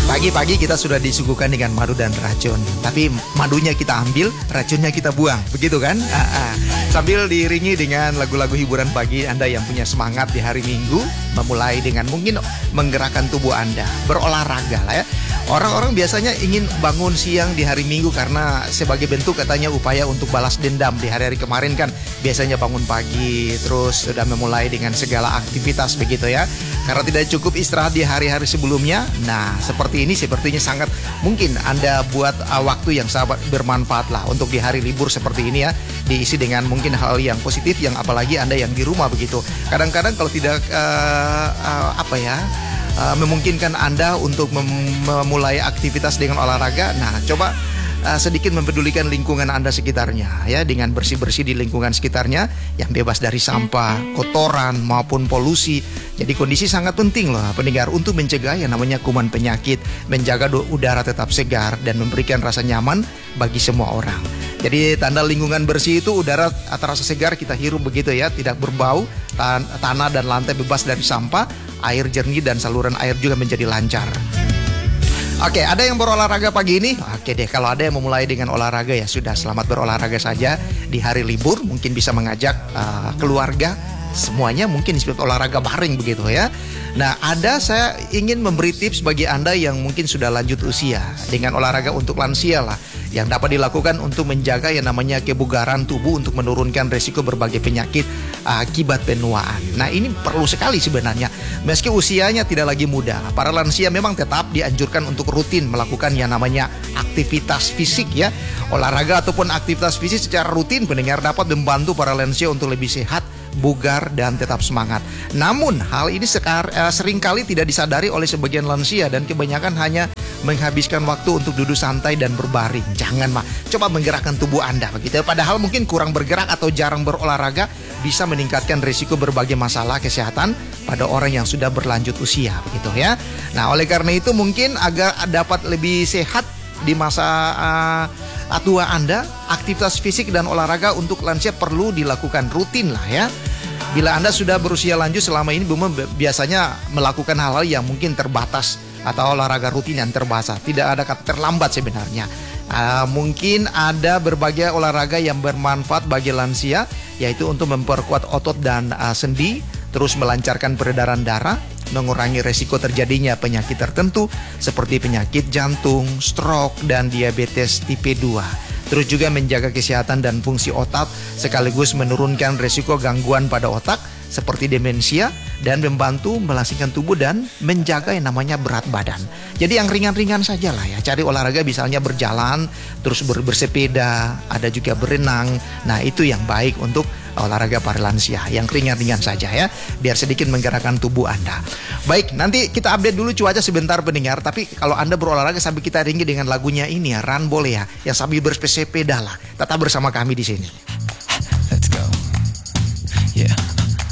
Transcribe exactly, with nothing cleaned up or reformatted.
Pagi-pagi kita sudah disuguhkan dengan madu dan racun, tapi madunya kita ambil, racunnya kita buang, begitu kan? Ah, ah. Sambil diiringi dengan lagu-lagu hiburan pagi, Anda yang punya semangat di hari Minggu, memulai dengan mungkin menggerakkan tubuh Anda, berolahraga lah ya. Orang-orang biasanya ingin bangun siang di hari Minggu karena sebagai bentuk katanya upaya untuk balas dendam di hari-hari kemarin kan biasanya bangun pagi terus sudah memulai dengan segala aktivitas begitu ya. Karena tidak cukup istirahat di hari-hari sebelumnya. Nah, seperti ini sepertinya sangat mungkin Anda buat uh, waktu yang sangat bermanfaat lah untuk di hari libur seperti ini ya. Diisi dengan mungkin hal yang positif yang apalagi Anda yang di rumah begitu. Kadang-kadang kalau tidak uh, uh, apa ya Uh, memungkinkan Anda untuk mem- memulai aktivitas dengan olahraga. Nah, coba uh, sedikit mempedulikan lingkungan Anda sekitarnya ya, dengan bersih-bersih di lingkungan sekitarnya yang bebas dari sampah, kotoran maupun polusi. Jadi kondisi sangat penting loh pendengar untuk mencegah yang namanya kuman penyakit, menjaga udara tetap segar dan memberikan rasa nyaman bagi semua orang. Jadi tanda lingkungan bersih itu udara terasa segar kita hirup begitu ya, tidak berbau, tan- tanah dan lantai bebas dari sampah, air jernih dan saluran air juga menjadi lancar. Oke, ada yang berolahraga pagi ini? Oke deh, kalau ada yang memulai dengan olahraga ya sudah, selamat berolahraga saja di hari libur. Mungkin bisa mengajak uh, keluarga, semuanya mungkin disebut olahraga bareng begitu ya. Nah, ada saya ingin memberi tips bagi Anda yang mungkin sudah lanjut usia dengan olahraga untuk lansia lah, yang dapat dilakukan untuk menjaga yang namanya kebugaran tubuh untuk menurunkan resiko berbagai penyakit akibat penuaan. Nah, ini perlu sekali sebenarnya. Meski usianya tidak lagi muda, para lansia memang tetap dianjurkan untuk rutin melakukan yang namanya aktivitas fisik ya. Olahraga ataupun aktivitas fisik secara rutin pendengar dapat membantu para lansia untuk lebih sehat, bugar dan tetap semangat. Namun hal ini sekar, eh, seringkali tidak disadari oleh sebagian lansia dan kebanyakan hanya menghabiskan waktu untuk duduk santai dan berbaring. Jangan mah, coba menggerakkan tubuh Anda begitu. Padahal mungkin kurang bergerak atau jarang berolahraga bisa meningkatkan risiko berbagai masalah kesehatan pada orang yang sudah berlanjut usia begitu ya. Nah, oleh karena itu mungkin agar dapat lebih sehat di masa uh, tua Anda, aktivitas fisik dan olahraga untuk lansia perlu dilakukan rutin lah ya. Bila Anda sudah berusia lanjut selama ini belum biasanya melakukan hal-hal yang mungkin terbatas atau olahraga rutin yang terbatas, tidak ada kata terlambat sebenarnya. Uh, mungkin ada berbagai olahraga yang bermanfaat bagi lansia, yaitu untuk memperkuat otot dan uh, sendi, terus melancarkan peredaran darah, mengurangi resiko terjadinya penyakit tertentu seperti penyakit jantung, stroke, dan diabetes tipe dua. Terus juga menjaga kesehatan dan fungsi otak sekaligus menurunkan resiko gangguan pada otak seperti demensia dan membantu melasingkan tubuh dan menjaga yang namanya berat badan. Jadi yang ringan-ringan saja lah ya. Cari olahraga misalnya berjalan, terus ber- bersepeda, ada juga berenang. Nah, itu yang baik untuk olahraga para lansia, yang ringan-ringan saja ya, biar sedikit menggerakkan tubuh Anda. Baik, nanti kita update dulu cuaca sebentar pendengar. Tapi kalau Anda berolahraga sambil kita ringi dengan lagunya ini ya, Run boleh ya, yang sambil bersepeda lah. Tetap bersama kami di sini.